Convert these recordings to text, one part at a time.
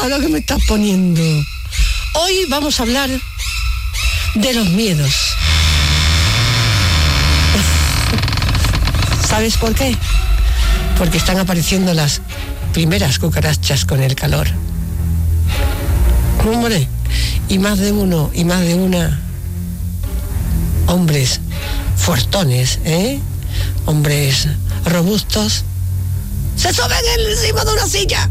lo que me estás poniendo. Hoy vamos a hablar de los miedos. ¿Sabes por qué? Porque están apareciendo las primeras cucarachas con el calor. Hombre, y más de uno y más de una, hombres fuertones, hombres robustos, se suben encima de una silla.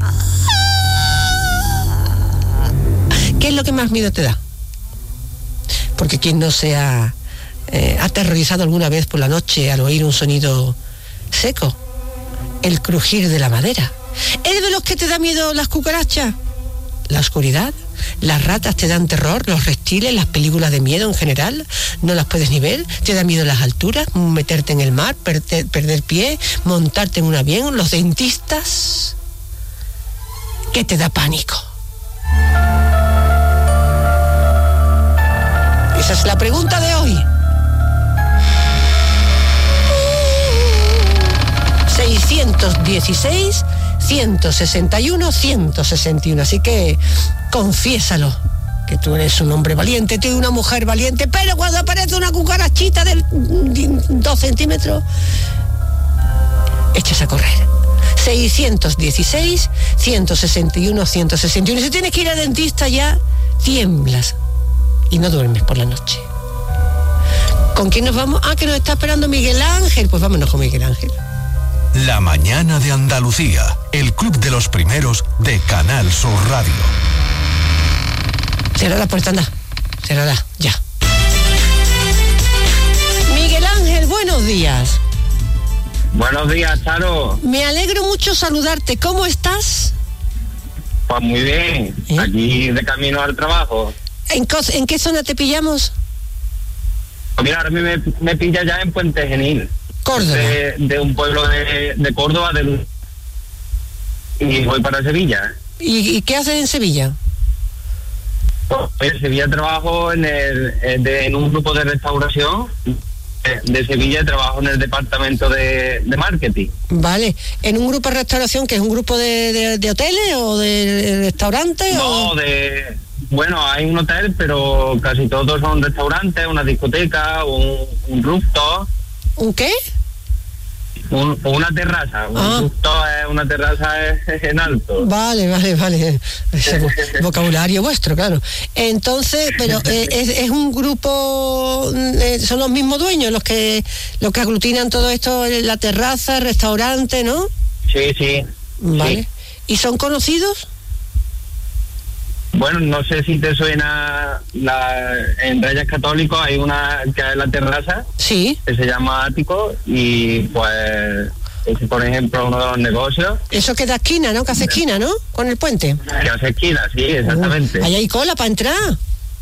¿Qué es lo que más miedo te da? Porque quien no se ha aterrorizado alguna vez por la noche al oír un sonido seco, el crujir de la madera. ¿Eres de los que te da miedo las cucarachas? ¿La oscuridad? ¿Las ratas te dan terror? ¿Los reptiles? ¿Las películas de miedo en general? ¿No las puedes ni ver? ¿Te da miedo las alturas? ¿Meterte en el mar? ¿Perder pie? ¿Montarte en un avión? ¿Los dentistas? ¿Qué te da pánico? Esa es la pregunta de hoy. 616 161 161. Así que confiésalo, que tú eres un hombre valiente, tú eres una mujer valiente, pero cuando aparece una cucarachita de 2 centímetros, echas a correr. 616 161 161. Y si tienes que ir al dentista ya, tiemblas y no duermes por la noche. ¿Con quién nos vamos? Que nos está esperando Miguel Ángel. Pues vámonos con Miguel Ángel. La mañana de Andalucía, el club de los primeros de Canal Sur Radio. Cierra la puerta, anda. Ciérrala, ya. Miguel Ángel, buenos días. Buenos días, Charo. Me alegro mucho saludarte. ¿Cómo estás? Pues muy bien. Aquí de camino al trabajo. ¿En qué zona te pillamos? Pues mira, ahora me pilla ya en Puente Genil. Córdoba. De un pueblo de Córdoba, y voy para Sevilla. ¿Y qué haces en Sevilla? Pues en Sevilla trabajo en un grupo de restauración de Sevilla, trabajo en el departamento de marketing. Vale. ¿En un grupo de restauración que es un grupo de hoteles o de restaurantes? No, bueno, hay un hotel, pero casi todos son restaurantes, una discoteca, un rooftop. ¿Un qué? Una terraza. Un rooftop es una terraza en alto. Vale. Ese vocabulario vuestro, claro. Entonces, pero es un grupo, son los mismos dueños los que aglutinan todo esto, la terraza, el restaurante, ¿no? Sí. Vale. Sí. ¿Y son conocidos? Bueno, no sé si te suena, en Reyes Católicos hay una que es la terraza, sí, que se llama Ático, y pues ese, por ejemplo, es uno de los negocios. Eso que da esquina, ¿no? Que hace esquina, ¿no? Con el puente. Que hace esquina, sí, exactamente. Ahí hay cola para entrar.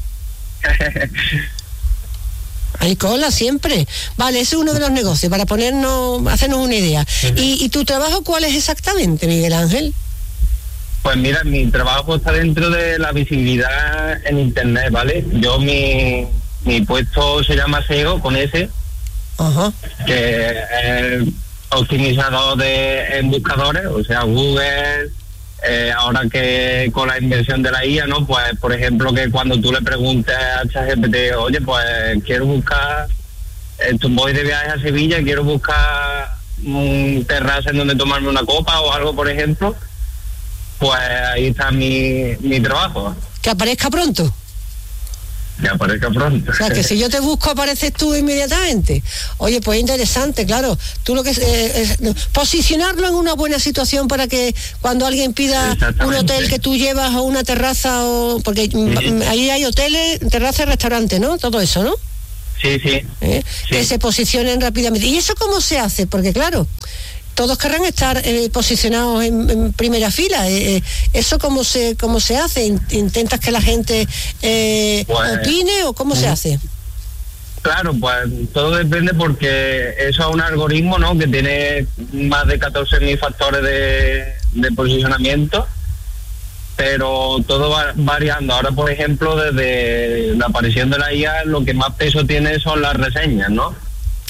Hay cola siempre. Vale, ese es uno de los negocios, para hacernos una idea. ¿Y tu trabajo cuál es exactamente, Miguel Ángel? Pues mira, mi trabajo está dentro de la visibilidad en internet, ¿vale? Yo mi puesto se llama SEO con S, que es optimizador en buscadores, o sea, Google. Ahora que con la inversión de la IA, ¿no? Pues, por ejemplo, que cuando tú le preguntes a ChatGPT, oye, pues quiero buscar, voy de viaje a Sevilla, quiero buscar un terraza en donde tomarme una copa o algo, por ejemplo, pues ahí está mi trabajo. Que aparezca pronto. Que aparezca pronto. O sea, que si yo te busco, apareces tú inmediatamente. Oye, pues interesante, claro. Tú lo que es posicionarlo en una buena situación para que cuando alguien pida un hotel que tú llevas o una terraza, porque ahí hay hoteles, terrazas, restaurantes, ¿no? Todo eso, ¿no? Sí. Que se posicionen rápidamente. ¿Y eso cómo se hace? Porque claro, todos querrán estar posicionados en primera fila. ¿Eso cómo se hace? ¿Intentas que la gente opine o cómo se hace? Claro, pues todo depende, porque eso es un algoritmo, ¿no? Que tiene más de 14.000 factores de posicionamiento, pero todo va variando. Ahora, por ejemplo, desde la aparición de la IA, lo que más peso tiene son las reseñas, ¿no?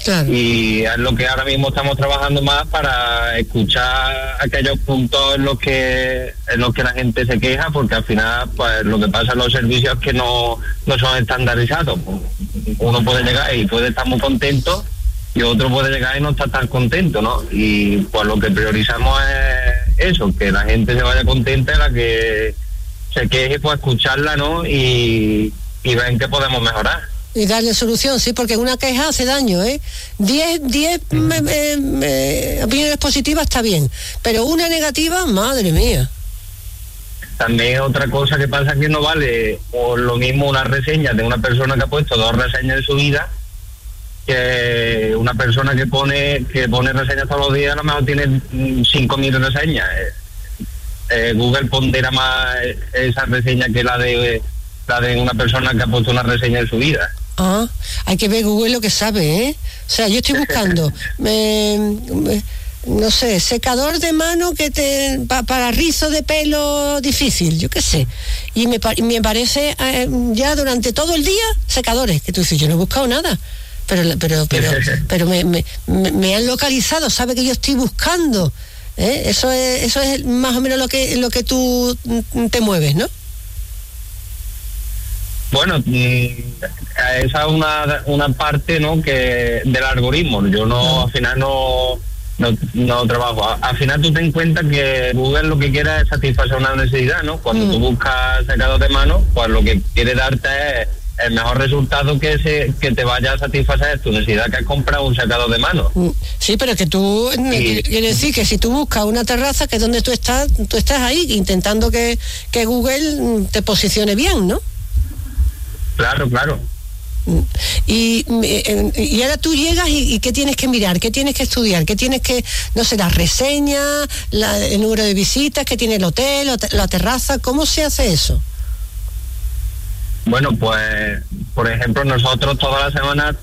Claro. Y es lo que ahora mismo estamos trabajando más, para escuchar aquellos puntos en los que la gente se queja, porque al final pues lo que pasa en los servicios es que no son estandarizados. Uno puede llegar y puede estar muy contento, y otro puede llegar y no estar tan contento, ¿no? Y pues lo que priorizamos es eso, que la gente se vaya contenta, la que se queje, pues escucharla, ¿no? Y ver en qué podemos mejorar. Y darle solución, sí, porque una queja hace daño, 10 opiniones positivas está bien, pero una negativa, madre mía. También otra cosa que pasa es que no vale por lo mismo una reseña de una persona que ha puesto 2 reseñas en su vida, que una persona que pone reseñas todos los días, a lo mejor tiene 5.000 reseñas. Google pondera más esa reseña que la de una persona que ha puesto una reseña en su vida. Ah, hay que ver Google lo que sabe, O sea, yo estoy buscando, no sé, secador de mano para rizo de pelo difícil, yo qué sé. Y me parece ya durante todo el día secadores, que tú dices, yo no he buscado nada. Pero me han localizado, sabe que yo estoy buscando. Eso es más o menos lo que tú te mueves, ¿no? Bueno, esa es una parte, ¿no?, que del algoritmo. Yo al final no trabajo. Al final tú te das cuenta que Google lo que quiere es satisfacer una necesidad, ¿no? Cuando tú buscas secador de mano, pues lo que quiere darte es el mejor resultado que te vaya a satisfacer tu necesidad, que es comprar un secador de mano. Sí, pero que tú, quiere decir que si tú buscas una terraza, que es donde tú estás ahí intentando que Google te posicione bien, ¿no? Claro. Y ahora tú llegas y ¿qué tienes que mirar? ¿Qué tienes que estudiar? ¿Qué tienes que, no sé, las reseñas, el número de visitas que tiene el hotel, la terraza? ¿Cómo se hace eso? Bueno, pues, por ejemplo, nosotros todas las semanas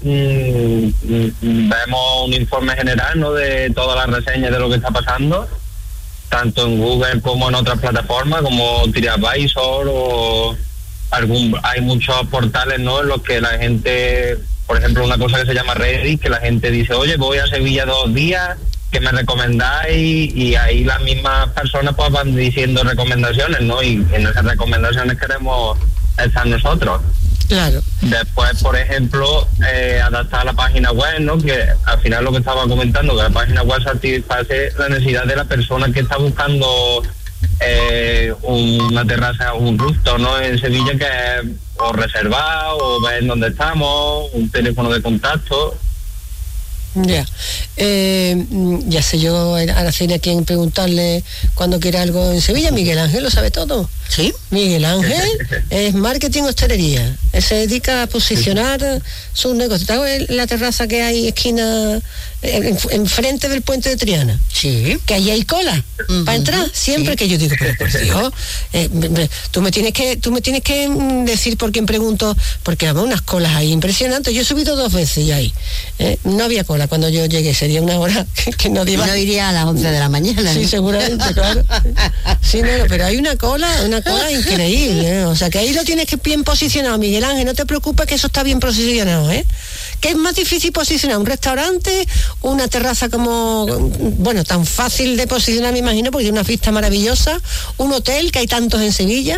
vemos un informe general, ¿no?, de todas las reseñas de lo que está pasando, tanto en Google como en otras plataformas, como TripAdvisor o hay muchos portales, ¿no?, en los que la gente, por ejemplo, una cosa que se llama Reddit, que la gente dice, oye, voy a Sevilla 2 días, que me recomendáis, y ahí las mismas personas pues van diciendo recomendaciones, ¿no? Y en esas recomendaciones queremos estar nosotros. Claro. Después, por ejemplo, adaptar la página web, ¿no?, que al final lo que estaba comentando, que la página web satisface la necesidad de la persona que está buscando una terraza, un rooftop, ¿no?, en Sevilla, que es o reservar o ver dónde estamos, un teléfono de contacto. Ya. Ya sé yo, Araceli, a quien preguntarle cuando quiera algo en Sevilla. Miguel Ángel lo sabe todo. ¿Sí? Miguel Ángel es marketing hostelería. Él se dedica a posicionar sus negocios. Está en la terraza que hay esquina enfrente del puente de Triana. Sí. Que allí hay cola para entrar. Siempre que yo digo, pero por Dios, tú me tienes que decir por quién pregunto, porque había unas colas ahí impresionantes. Yo he subido 2 veces ya ahí. No había cola cuando yo llegué, sería una hora que no iba. No iría a las 11 de la mañana. Sí, seguramente, claro. Sí, no, pero hay una cola increíble, O sea, que ahí lo tienes que bien posicionado, Miguel Ángel, no te preocupes, que eso está bien posicionado, ¿Qué es más difícil posicionar? ¿Un restaurante? ¿Una terraza tan fácil de posicionar, me imagino, porque tiene una vista maravillosa? ¿Un hotel, que hay tantos en Sevilla?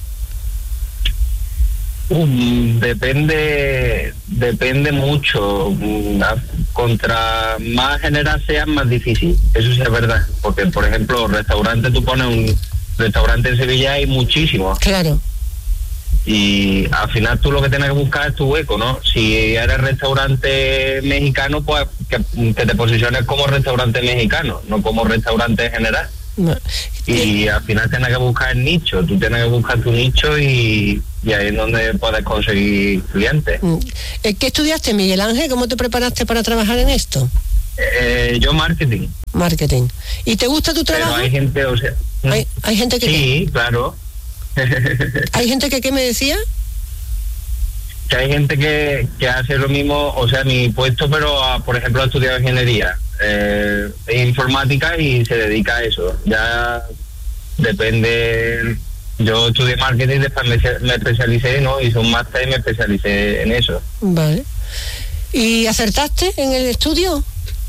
Depende mucho. Contra más general sea, más difícil. Eso sí es verdad. Porque, por ejemplo, restaurante, tú pones un restaurante en Sevilla, hay muchísimos. Claro. Y al final tú lo que tienes que buscar es tu hueco, ¿no? Si eres restaurante mexicano, pues que te posiciones como restaurante mexicano, no como restaurante general. No. Y al final tienes que buscar el nicho, tú tienes que buscar tu nicho y ahí es donde puedes conseguir clientes. ¿Qué estudiaste, Miguel Ángel? ¿Cómo te preparaste para trabajar en esto? Yo marketing. Marketing. ¿Y te gusta tu trabajo? Pero hay gente, o sea... ¿Hay gente que... Sí, claro. ¿Hay gente que qué me decía? Que hay gente que hace lo mismo, o sea, mi puesto, pero por ejemplo ha estudiado ingeniería, informática, y se dedica a eso. Ya depende. Yo estudié marketing, después me especialicé, ¿no? Hice un máster y me especialicé en eso. Vale. ¿Y acertaste en el estudio?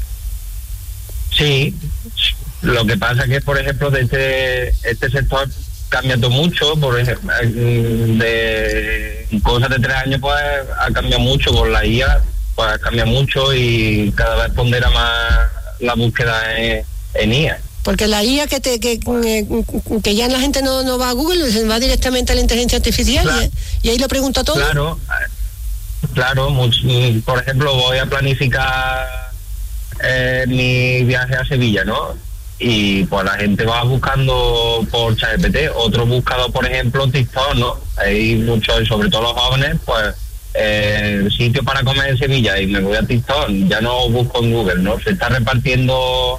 Sí, lo que pasa es que, por ejemplo, de este sector cambia todo mucho, por ejemplo, de cosas de 3 años pues ha cambiado mucho, con la IA pues cambia mucho y cada vez pondera más la búsqueda en IA. Porque la IA que ya la gente no va a Google, se va directamente a la inteligencia artificial, claro, y ahí lo pregunta todo. Claro, por ejemplo, voy a planificar mi viaje a Sevilla, ¿no? Y pues la gente va buscando por ChatGPT, otro buscador, por ejemplo, TikTok, ¿no? Hay muchos, sobre todo los jóvenes, pues sitio para comer en Sevilla, y me voy a TikTok, ya no busco en Google, ¿no? Se está repartiendo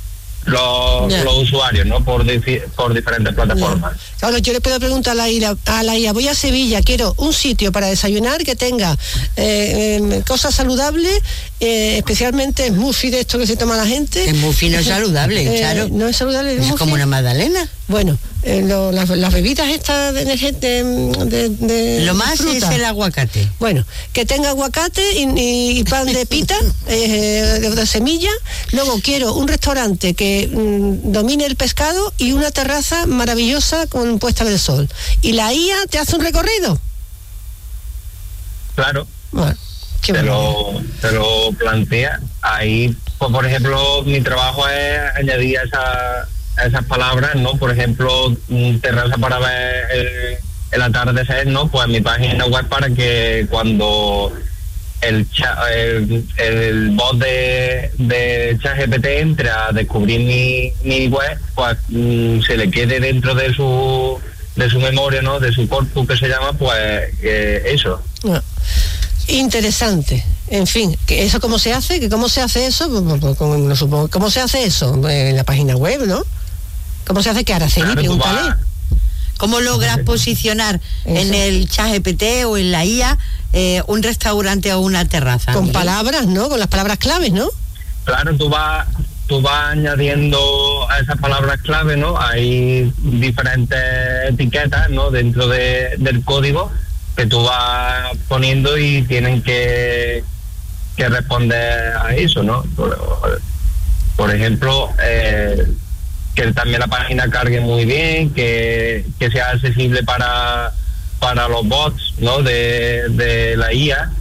los usuarios, ¿no? Por diferentes plataformas. Claro, yo le puedo preguntar a la IA, voy a Sevilla, quiero un sitio para desayunar que tenga cosas saludables, especialmente smoothie de esto que se toma la gente. El smoothie no es saludable, claro. No es saludable el smoothie. Es como una magdalena. Bueno, las bebidas estas de lo más fruta. Es el aguacate. Bueno, que tenga aguacate y pan de pita, de semilla. Luego quiero un restaurante que domine el pescado y una terraza maravillosa con puesta del sol. Y la IA te hace un recorrido. Claro. Bueno, te lo plantea. Ahí, pues, por ejemplo, mi trabajo es añadir esas palabras, ¿no? Por ejemplo, terraza para ver el atardecer, ¿no? Pues mi página web, para que cuando el bot de ChatGPT entre a descubrir mi web, pues se le quede dentro de su memoria, ¿no? De su corpus, que se llama, pues eso. Bueno, interesante. En fin, ¿eso cómo se hace? ¿Cómo se hace eso? No supongo. ¿Cómo se hace eso? En la página web, ¿no? ¿Cómo se hace que Araceli? Pregúntale. ¿Cómo logras posicionar en el ChatGPT o en la IA un restaurante o una terraza? Con palabras, ¿no? Con las palabras claves, ¿no? Claro, tú vas añadiendo a esas palabras clave, ¿no? Hay diferentes etiquetas, ¿no? Dentro del código que tú vas poniendo y tienen que responder a eso, ¿no? Por ejemplo, que también la página cargue muy bien, que sea accesible para los bots, ¿no? De la IA.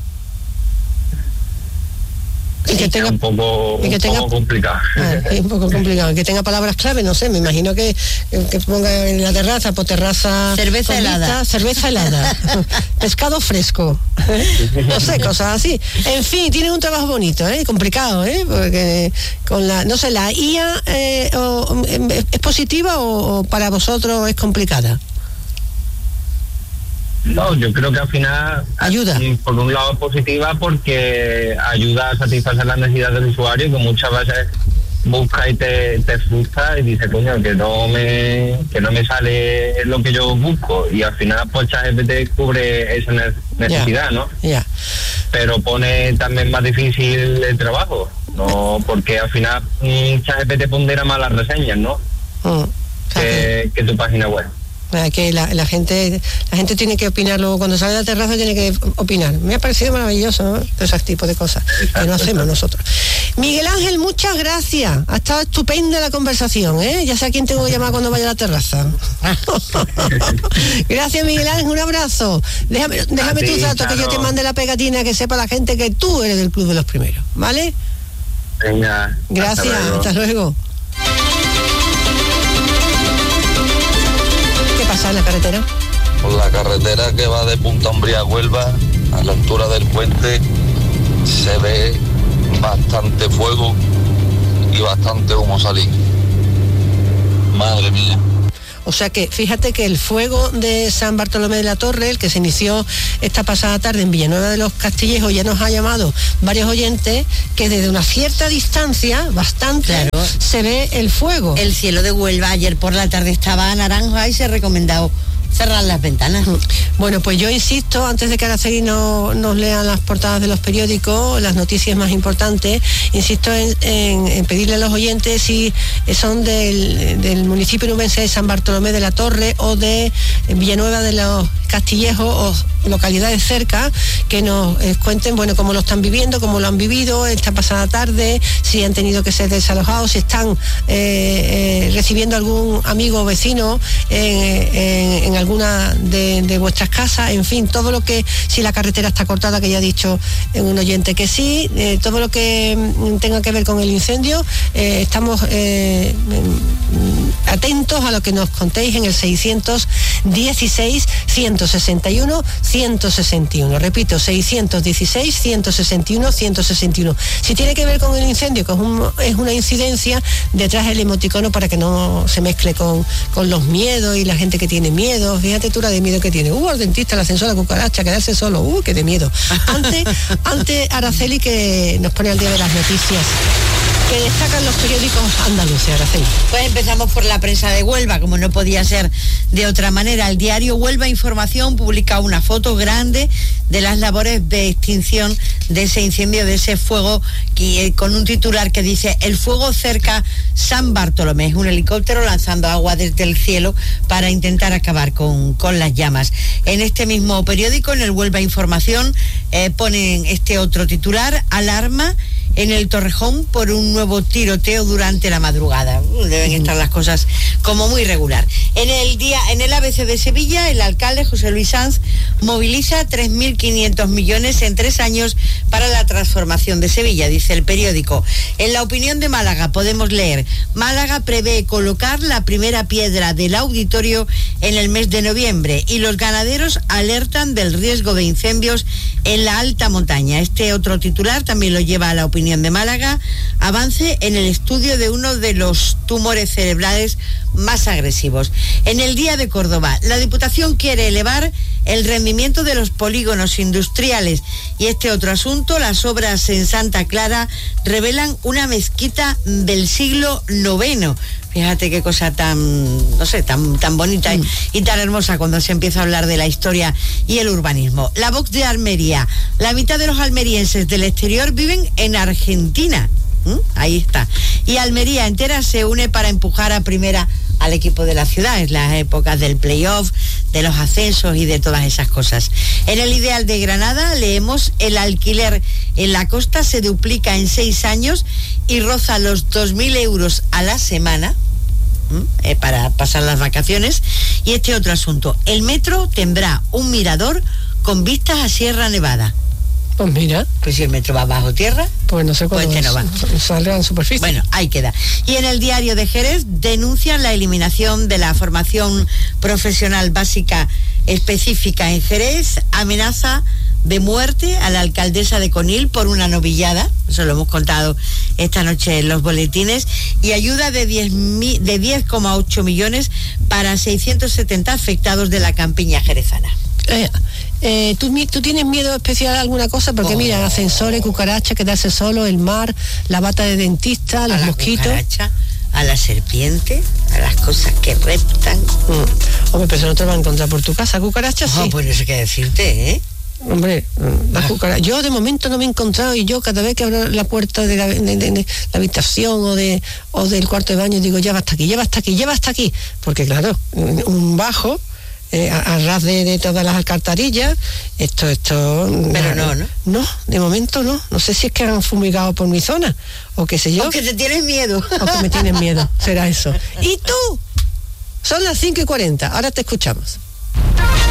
Y que tenga un poco complicado. Es un poco complicado. Que tenga palabras clave, no sé, me imagino que ponga en la terraza, por terraza... Cerveza helada. Pescado fresco. No sé, cosas así. En fin, tienen un trabajo bonito, complicado, porque con la IA ¿es positiva o para vosotros es complicada? No, yo creo que al final ayuda. Por un lado positiva, porque ayuda a satisfacer las necesidades del usuario, que muchas veces busca y te frustra y dice, coño, que no me sale lo que yo busco, y al final pues ChatGPT cubre esa necesidad, ¿no? Pero pone también más difícil el trabajo, ¿no? Porque al final ChatGPT pondera más las reseñas, ¿no? Que tu página web. Que la gente tiene que opinar, luego cuando sale de la terraza tiene que opinar. Me ha parecido maravilloso, ¿no? Ese tipo de cosas que no hacemos nosotros. Miguel Ángel, muchas gracias. Ha estado estupenda la conversación, ya sé a quién tengo que llamar cuando vaya a la terraza. Gracias, Miguel Ángel, un abrazo. Déjame tus datos, que yo te mande la pegatina, que sepa la gente que tú eres del Club de los Primeros, ¿vale? Venga. Gracias, hasta luego. ¿En la carretera? Por la carretera que va de Punta Umbría a Huelva, a la altura del puente, se ve bastante fuego y bastante humo salir. Madre mía. O sea que fíjate que el fuego de San Bartolomé de la Torre, el que se inició esta pasada tarde en Villanueva de los Castillejos, ya nos ha llamado varios oyentes que desde una cierta distancia, bastante, se ve el fuego. El cielo de Huelva ayer por la tarde estaba naranja y se ha recomendado cerrar las ventanas. Bueno, pues yo insisto, antes de que Araceli nos lean las portadas de los periódicos, las noticias más importantes, insisto en pedirle a los oyentes si son del municipio nubense de San Bartolomé de la Torre o de Villanueva de los Castillejos o localidades cerca, que nos cuenten, bueno, cómo lo están viviendo, cómo lo han vivido esta pasada tarde, si han tenido que ser desalojados, si están recibiendo algún amigo o vecino en alguna de vuestras casas, en fin, todo lo que, si la carretera está cortada, que ya ha dicho un oyente que sí, todo lo que tenga que ver con el incendio, estamos atentos a lo que nos contéis en el 616-161-161. Repito, 616-161-161. Si tiene que ver con el incendio, que es una incidencia, detrás el emoticono para que no se mezcle con los miedos y la gente que tiene miedo. Fíjate tú la de miedo que tiene. Al dentista, el ascensor, la cucaracha, quedarse solo. Qué de miedo. Antes Araceli, que nos pone al día de las noticias que destacan los periódicos andaluces, Araceli. Pues empezamos por la prensa de Huelva, como no podía ser de otra manera. El diario Huelva Información publica una foto grande de las labores de extinción de ese incendio, de ese fuego, con un titular que dice: el fuego cerca San Bartolomé. Es un helicóptero lanzando agua desde el cielo para intentar acabar con las llamas. En este mismo periódico, en el Huelva Información, ponen este otro titular: alarma en el Torrejón por un nuevo tiroteo durante la madrugada. Deben estar las cosas como muy regular. En el ABC de Sevilla, el alcalde José Luis Sanz moviliza 3.500 millones en 3 años para la transformación de Sevilla, dice el periódico. En La Opinión de Málaga podemos leer: Málaga prevé colocar la primera piedra del auditorio en el mes de noviembre y los ganaderos alertan del riesgo de incendios en la alta montaña. Este otro titular también lo lleva a La Opinión de Málaga: avance en el estudio de uno de los tumores cerebrales más agresivos. En el Día de Córdoba, la Diputación quiere elevar el rendimiento de los polígonos industriales. Y este otro asunto: las obras en Santa Clara revelan una mezquita del siglo IX. Fíjate qué cosa tan, no sé, tan bonita y tan hermosa cuando se empieza a hablar de la historia y el urbanismo. La Vox de Almería: la mitad de los almerienses del exterior viven en Argentina. Ahí está. Y Almería entera se une para empujar a primera al equipo de la ciudad. Es las épocas del playoff, de los ascensos y de todas esas cosas. En el Ideal de Granada leemos: el alquiler en la costa se duplica en 6 años y roza los 2.000 euros a la semana para pasar las vacaciones. Y este otro asunto: el metro tendrá un mirador con vistas a Sierra Nevada. Pues mira. Pues si el metro va bajo tierra, pues no sé cuándo no va. Saldrá en superficie. Bueno, ahí queda. Y en el Diario de Jerez denuncian la eliminación de la formación profesional básica específica en Jerez, amenaza de muerte a la alcaldesa de Conil por una novillada, eso lo hemos contado esta noche en los boletines, y ayuda de 10,8 millones para 670 afectados de la campiña jerezana. ¿Tú tienes miedo especial a alguna cosa? Porque mira, ascensores, cucarachas, quedarse solo, el mar, la bata de dentista, los mosquitos. Cucaracha, a la serpiente, a las cosas que reptan. Hombre, pero eso no te lo vas a encontrar por tu casa. Cucarachas sí. Pues no sé qué decirte, ¿eh? Hombre, las cucarachas. Yo de momento no me he encontrado, y yo cada vez que abro la puerta de la habitación o del cuarto de baño digo: ya va hasta aquí, porque claro, un bajo a ras de todas las alcantarillas, esto pero no, de momento no sé si es que han fumigado por mi zona o qué sé yo, o que te tienes miedo, o que me tienen miedo, será eso. ¿Y tú? Son las 5:40, ahora te escuchamos.